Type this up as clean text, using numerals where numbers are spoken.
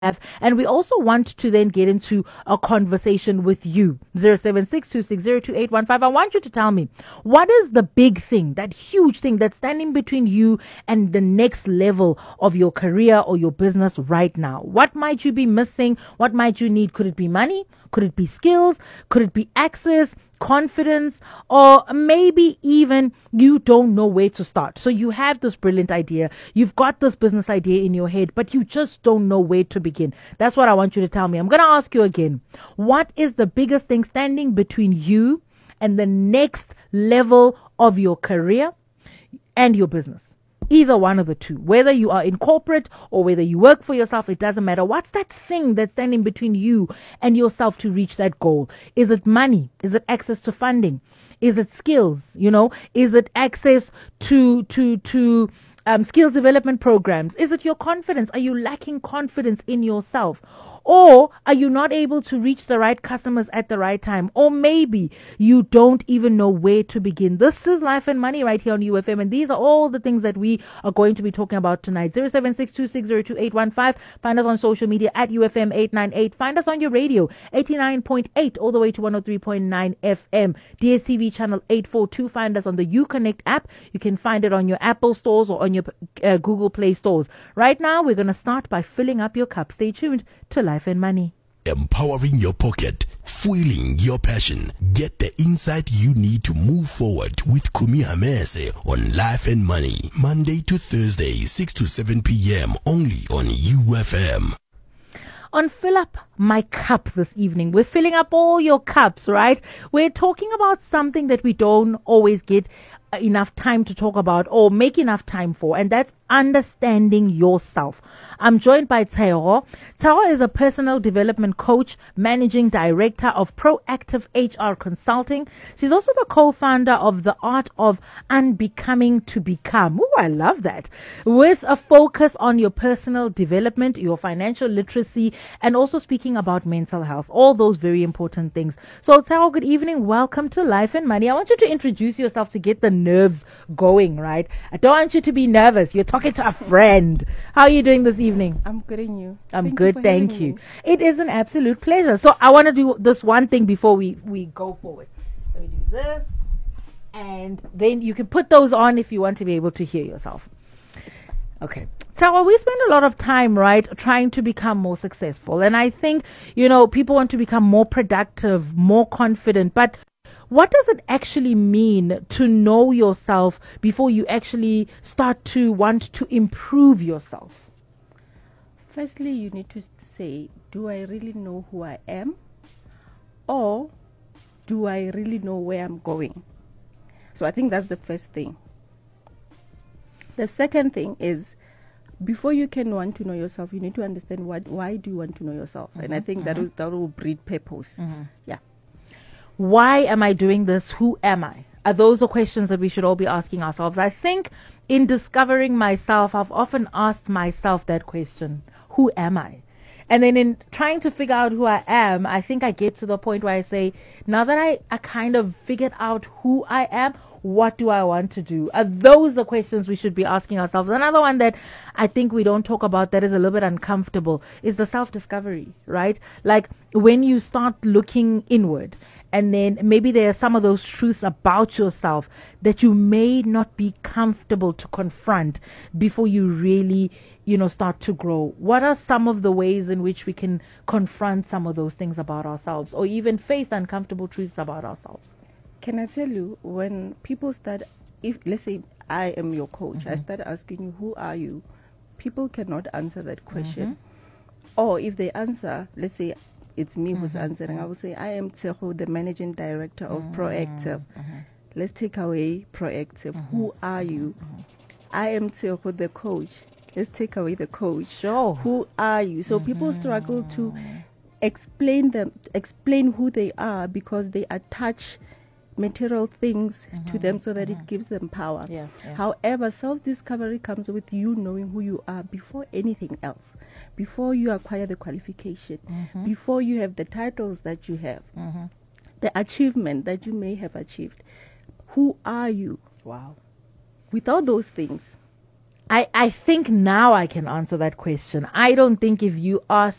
And we also want to then get into a conversation with you. 0762602815. I want you to tell me, what is the big thing, that huge thing that's standing between you and the next level of your career or your business right now? What might you be missing? What might you need? Could it be money? Could it be skills? Could it be access, confidence, or maybe even you don't know where to start? So you have this brilliant idea. You've got this business idea in your head, but you just don't know where to begin. That's what I want you to tell me. I'm going to ask you again. What is the biggest thing standing between you and the next level of your career and your business? Either one of the two, whether you are in corporate or whether you work for yourself, it doesn't matter. What's that thing that's standing between you and yourself to reach that goal? Is it money? Is it access to funding? Is it skills? Is it access to skills development programs? Is it your confidence? Are you lacking confidence in yourself? Or are you not able to reach the right customers at the right time? Or maybe you don't even know where to begin. This is Life and Money right here on UFM. And these are all the things that we are going to be talking about tonight. 0762602815. Find us on social media at UFM898. Find us on your radio, 89.8 all the way to 103.9 FM. DSTV channel 842. Find us on the UConnect app. You can find it on your Apple stores or on your Google Play stores. Right now, we're going to start by filling up your cup. Stay tuned to Life and Money. Empowering your pocket, fueling your passion. Get the insight you need to move forward with Kumi Hamese on Life and Money. Monday to Thursday, 6 to 7 p.m. only on UFM. On Fill Up My Cup this evening, we're filling up all your cups, right? We're talking about something that we don't always get enough time to talk about or make enough time for, and that's understanding yourself. I'm joined by Tshego. Tshego is a personal development coach, managing director of Proactive HR Consulting. She's also the co-founder of The Art of Unbecoming to Become. Oh, I love that. With a focus on your personal development, your financial literacy, and also speaking about mental health. All those very important things. So Tshego, good evening. Welcome to Life and Money. I want you to introduce yourself to get the nerves going, right? I don't want you to be nervous. You're talking to a friend. How are you doing this evening? I'm good, and you? I'm good, thank you. It is an absolute pleasure. So I want to do this one thing before we go forward. Let me do this, and then you can put those on if you want to be able to hear yourself. Okay. So we spend a lot of time, right, trying to become more successful. And I think, people want to become more productive, more confident, but what does it actually mean to know yourself before you actually start to want to improve yourself? Firstly, you need to say, do I really know who I am? Or do I really know where I'm going? So I think that's the first thing. The second thing is, before you can want to know yourself, you need to understand why do you want to know yourself? And I think that will breed purpose. Yeah. Why am I doing this? Who am I? Are those the questions that we should all be asking ourselves? I think in discovering myself, I've often asked myself that question. Who am I? And then in trying to figure out who I am, I think I get to the point where I say, now that I kind of figured out who I am, what do I want to do? Are those the questions we should be asking ourselves? Another one that I think we don't talk about that is a little bit uncomfortable is the self-discovery, right? Like when you start looking inward, and then maybe there are some of those truths about yourself that you may not be comfortable to confront before you really, start to grow. What are some of the ways in which we can confront some of those things about ourselves or even face uncomfortable truths about ourselves? Can I tell you, when people start, let's say I am your coach, I start asking you, who are you? People cannot answer that question. Or if they answer, let's say it's me who's answering, I will say, I am Tshego, the managing director of Proactive. Let's take away Proactive. Who are you? I am Tshego, the coach. Let's take away the coach. Sure. Who are you? So people struggle to explain who they are because they attach material things to them so that it gives them power. Yeah. However, self-discovery comes with you knowing who you are before anything else, before you acquire the qualification, before you have the titles that you have, the achievement that you may have achieved. Who are you? Wow. Without those things, I think now I can answer that question. I don't think if you ask